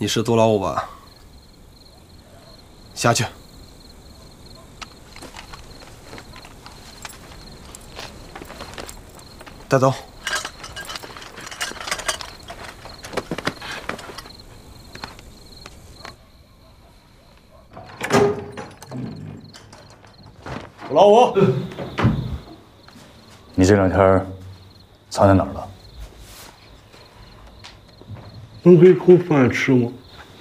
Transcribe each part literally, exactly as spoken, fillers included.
你是杜老五吧？下去。带走。 杜老五， 你这两天藏在哪儿了？ 能给口饭吃吗？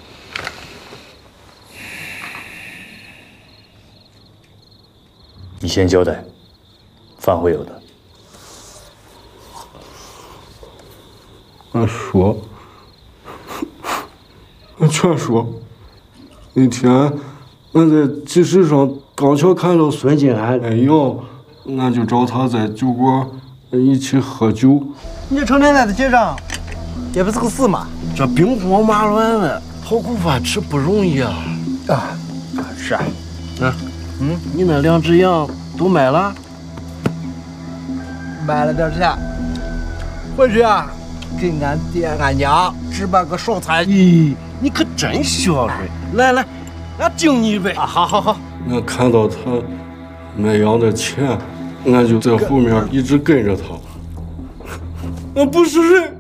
你先交代，饭会有的。 俺说，俺全说。那天俺在集市上刚巧看到孙金安挨药，俺就找他在酒馆一起喝酒。 你这成天在这街上，也不是个事嘛。 这兵荒马乱的，讨口饭吃不容易啊！ 啊，是啊。 啊，嗯，你那两只羊都卖了？ 卖了点钱，回去啊，给俺爹俺娘置办个寿餐。 咦，你可真孝顺！来来，俺敬你一杯。 啊，好好好。 俺看到他卖羊的钱，俺就在后面一直跟着他。俺不是人。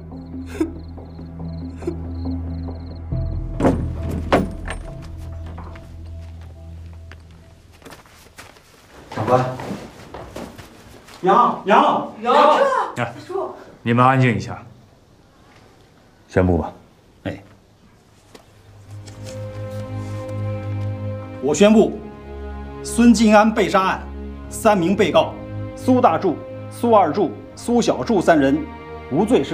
长官，娘娘娘， 哎，你们安静一下，宣布吧。 哎，我宣布，孙金安被杀案，三名被告苏大柱、苏二柱、苏小柱三人无罪释放。